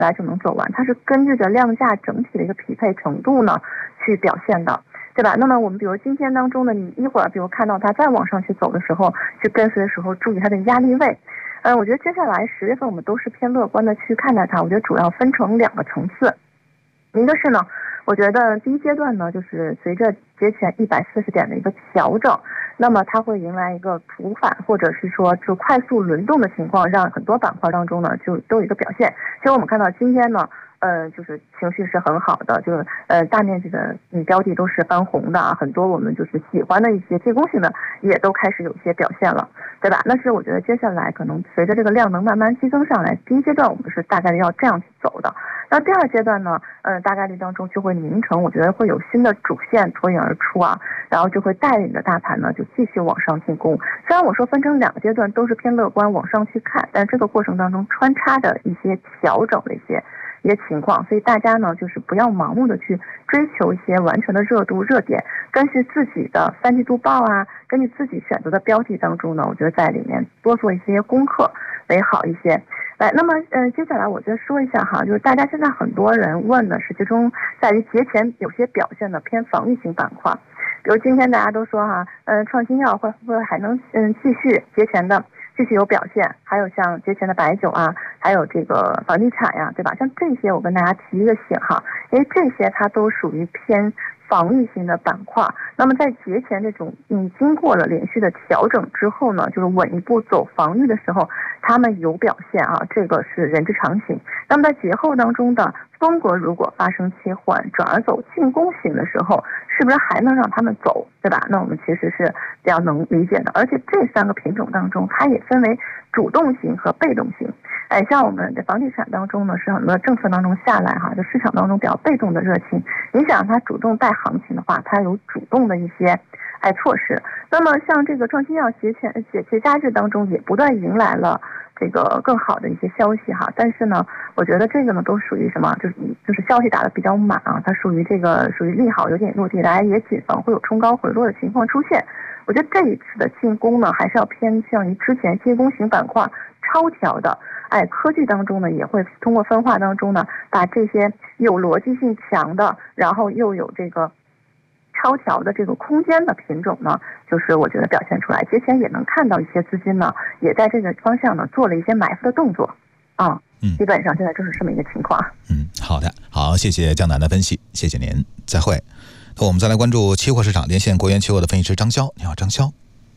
来就能走完，它是根据着量价整体的一个匹配程度呢去表现的，对吧？那么我们比如今天当中呢，你一会儿比如看到它再往上去走的时候，去跟随的时候注意它的压力位。我觉得接下来10月份我们都是偏乐观的去看待它，我觉得主要分成2个层次。一个是呢，我觉得第一阶段呢，就是随着节前140点的一个调整，那么它会迎来一个普反，或者是说就快速轮动的情况，让很多板块当中呢就都有一个表现。其实我们看到今天呢，就是情绪是很好的，就是大面积的标的都是翻红的啊，很多我们就是喜欢的一些进攻型的也都开始有一些表现了，对吧？那是我觉得接下来可能随着这个量能慢慢激增上来，第一阶段我们是大概要这样去走的。那第2阶段呢，大概率当中就会形成，我觉得会有新的主线脱颖而出啊，然后就会带领着大盘呢就继续往上进攻。虽然我说分成2个阶段都是偏乐观往上去看，但这个过程当中穿插着一些调整的一些情况，所以大家呢就是不要盲目的去追求一些完全的热度热点，根据自己的3季度报啊，根据自己选择的标的当中呢，我觉得在里面多做一些功课为好一些。来，那么接下来我再说一下哈，就是大家现在很多人问的是其中在于节前有些表现的偏防御型板块，比如今天大家都说哈，创新药会不会还能继续节前的继续有表现，还有像节前的白酒啊，还有这个房地产呀，对吧？像这些我跟大家提一个醒哈，因为这些它都属于偏防御型的板块，那么在节前这种经过了连续的调整之后呢，就是稳一步走防御的时候，他们有表现啊，这个是人之常情。那么在节后当中的风格如果发生切换，转而走进攻型的时候，是不是还能让他们走，对吧？那我们其实是比较能理解的。而且这3个品种当中，它也分为主动型和被动型。像我们的房地产当中呢，是很多政策当中下来哈，就市场当中比较被动的热情。你想它主动带行情的话，它有主动的一些措施。那么像这个创新药节假日当中也不断迎来了这个更好的一些消息哈，但是呢，我觉得这个呢都属于什么，就是消息打得比较满啊，它属于利好有点落地，大家也谨防会有冲高回落的情况出现。我觉得这一次的进攻呢，还是要偏向于之前进攻型板块超调的。科技当中呢，也会通过分化当中呢，把这些有逻辑性强的，然后又有这个超调的这个空间的品种呢，就是我觉得表现出来。节前也能看到一些资金呢，也在这个方向呢做了一些埋伏的动作啊。基本上现在就是这么一个情况。 好的，好，谢谢江南的分析，谢谢您，再会。那我们再来关注期货市场，连线国元期货的分析师张潇。你好，张潇。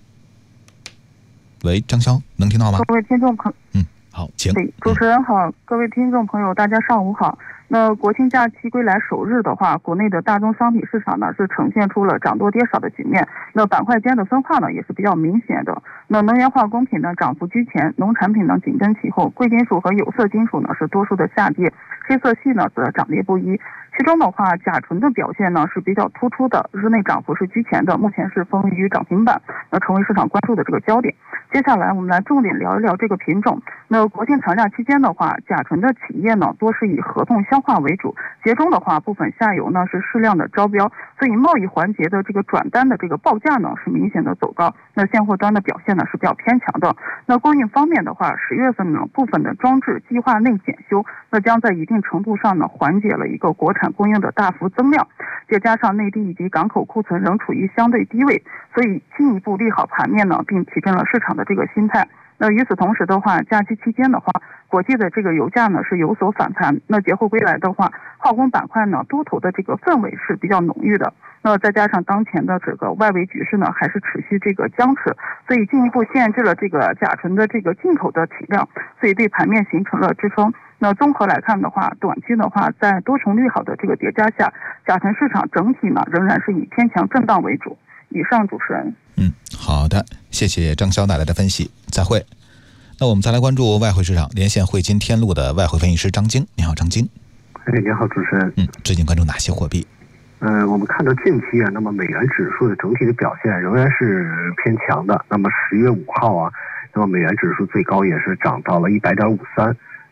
喂，张潇，能听到吗？ 各位听众朋友， 好，请。 主持人好，各位听众朋友，大家上午好。那国庆假期归来首日的话，国内的大宗商品市场呢是呈现出了涨多跌少的局面。那板块间的分化呢也是比较明显的。那能源化工品呢涨幅居前，农产品呢紧跟其后，贵金属和有色金属呢是多数的下跌，黑色系呢则涨跌不一。其中的话，甲醇的表现呢是比较突出的，日内涨幅是居前的，目前是封于涨停板，成为市场关注的这个焦点。接下来我们来重点聊一聊这个品种。那国庆长假期间的话，甲醇的企业呢多是以合同消化为主，节中的话部分下游呢是适量的招标，所以贸易环节的这个转单的这个报价呢是明显的走高。那现货端的表现呢是比较偏强的。那供应方面的话，10月份呢部分的装置计划内检修，那将在一定程度上呢缓解了一个国产供应的大幅增量，再加上内地以及港口库存仍处于相对低位，所以进一步利好盘面呢，并提振了市场的这个心态。那与此同时的话，假期期间的话，国际的这个油价呢是有所反弹。那节后归来的话，化工板块呢多头的这个氛围是比较浓郁的。那再加上当前的这个外围局势呢还是持续这个僵持，所以进一步限制了这个甲醇的这个进口的体量，所以对盘面形成了支撑。那综合来看的话，短期的话，在多重利好的这个叠加下，甲醇市场整体呢仍然是以偏强震荡为主。以上，主持人。 好的，谢谢张潇带来的分析，再会。那我们再来关注外汇市场，连线汇金天路的外汇分析师张晶。你好，张晶。 你好，主持人。 最近关注哪些货币？ 我们看到近期那么美元指数的整体的表现仍然是偏强的。那么10月5号那么美元指数最高也是涨到了100.53。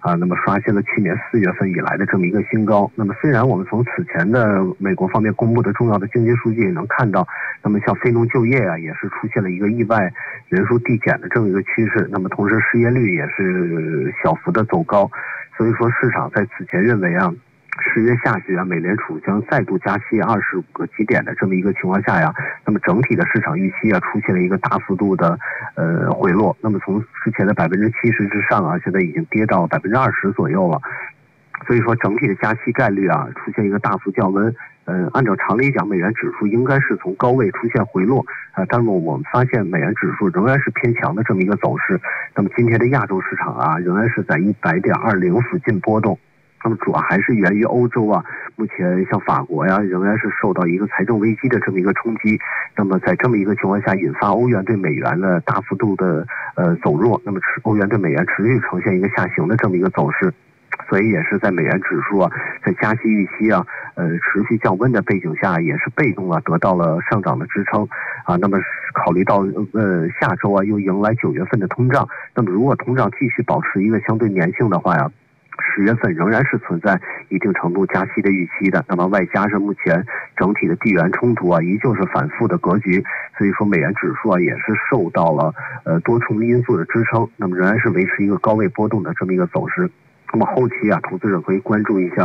那么刷新了去年4月份以来的这么一个新高。那么虽然我们从此前的美国方面公布的重要的经济数据也能看到，那么像非农就业啊也是出现了一个意外人数递减的这么一个趋势，那么同时失业率也是小幅的走高，所以说市场在此前认为啊10月下旬美联储将再度加息25个基点的这么一个情况下呀，那么整体的市场预期出现了一个大幅度的回落，那么从之前的70%之上现在已经跌到20%左右了，所以说整体的加息概率出现一个大幅降温。按照常理讲，美元指数应该是从高位出现回落但是我们发现美元指数仍然是偏强的这么一个走势。那么今天的亚洲市场仍然是在100.20附近波动。那么主要还是源于欧洲目前像法国仍然是受到一个财政危机的这么一个冲击。那么在这么一个情况下，引发欧元对美元的大幅度的走弱，那么欧元对美元持续呈现一个下行的这么一个走势。所以也是在美元指数在加息预期持续降温的背景下，也是被动得到了上涨的支撑那么考虑到下周又迎来9月份的通胀，那么如果通胀继续保持一个相对粘性的话10月份仍然是存在一定程度加息的预期的。那么外加上目前整体的地缘冲突依旧是反复的格局，所以说美元指数也是受到了多重因素的支撑，那么仍然是维持一个高位波动的这么一个走势。那么后期投资者可以关注一下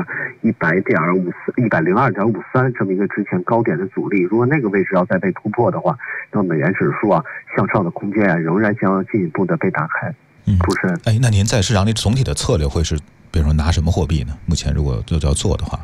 102.53这么一个之前高点的阻力，如果那个位置要再被突破的话，那么美元指数向上的空间仍然将进一步的被打开。主持人， 那您在市场里总体的策略会是，比如说拿什么货币呢？目前如果就要做的话，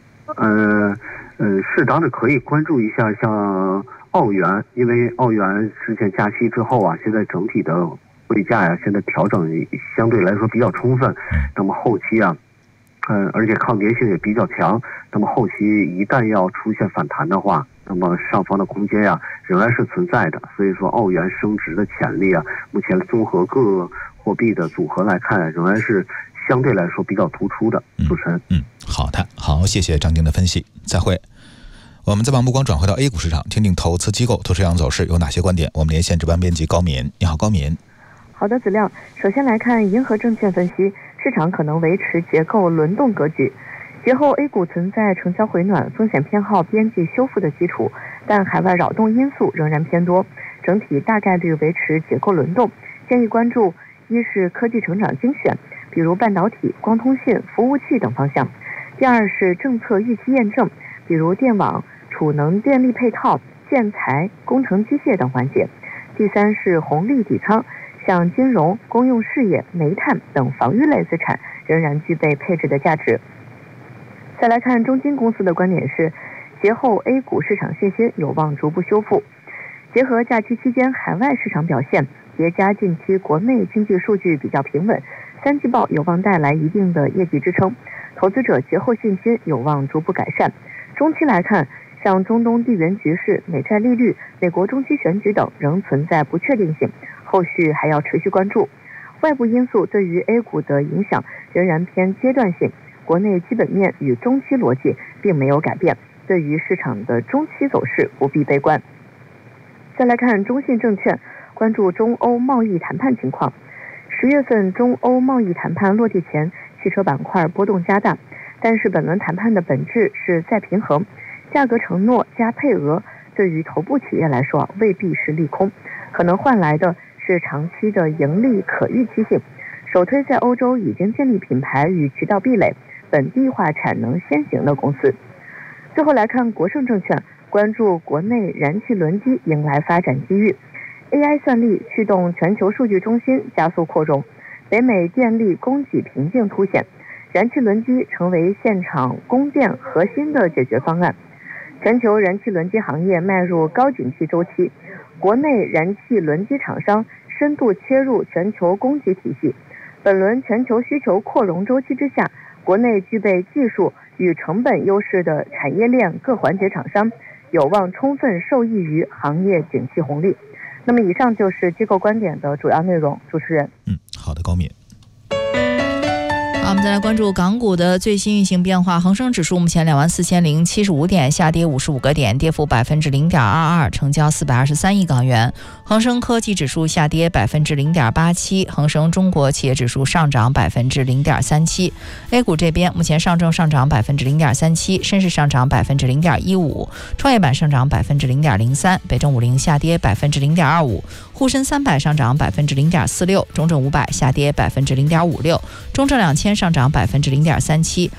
适当的可以关注一下像澳元，因为澳元之前加息之后现在整体的汇价现在调整相对来说比较充分，那么后期而且抗跌性也比较强，那么后期一旦要出现反弹的话，那么上方的空间仍然是存在的，所以说澳元升值的潜力目前综合各货币的组合来看，仍然是相对来说比较突出的。主持人， 好的，好，谢谢张晶的分析，再会。我们再把目光转回到 A 股市场，听听投资机构对市场走势有哪些观点。我们连线值班编辑高敏，你好，高敏。 好的，子亮。首先来看银河证券分析，市场可能维持结构轮动格局。节后 A 股存在成交回暖、风险偏好边际修复的基础，但海外扰动因素仍然偏多，整体大概率维持结构轮动。建议关注一是科技成长精选，比如半导体、光通信、服务器等方向；第二是政策预期验证，比如电网、储能、电力配套、建材、工程机械等环节；第三是红利底仓，像金融、公用事业、煤炭等防御类资产仍然具备配置的价值。再来看中金公司的观点是，节后 A 股市场信心有望逐步修复。结合假期期间海外市场表现，叠加近期国内经济数据比较平稳，3季报有望带来一定的业绩支撑，投资者节后信心有望逐步改善。中期来看，像中东地缘局势、美债利率、美国中期选举等仍存在不确定性，后续还要持续关注。外部因素对于 A 股的影响仍然偏阶段性，国内基本面与中期逻辑并没有改变，对于市场的中期走势不必悲观。再来看中信证券，关注中欧贸易谈判情况。10月份中欧贸易谈判落地前，汽车板块波动加大，但是本轮谈判的本质是再平衡，价格承诺加配额对于头部企业来说未必是利空，可能换来的是长期的盈利可预期性。首推在欧洲已经建立品牌与渠道壁垒、本地化产能先行的公司。最后来看国盛证券，关注国内燃气轮机迎来发展机遇。AI 算力驱动全球数据中心加速扩容，北美电力供给瓶颈凸显，燃气轮机成为现场供电核心的解决方案。全球燃气轮机行业迈入高景气周期，国内燃气轮机厂商深度切入全球供给体系。本轮全球需求扩容周期之下，国内具备技术与成本优势的产业链各环节厂商有望充分受益于行业景气红利。那么以上就是机构观点的主要内容。主持人， 好的，高敏。 我们再来关注港股的最新运行变化。恒生指数目前24075点，下跌55个点，跌幅0.22%，成交423亿港元。恒生科技指数下跌0.87%，恒生中国企业指数上涨0.37%。A 股这边，目前上证上涨0.37%，深市上涨0.15%，创业板上涨0.03%，北证50下跌0.25%，沪深300上涨0.46%，中证500下跌0.56%，中证2000上涨0.37%，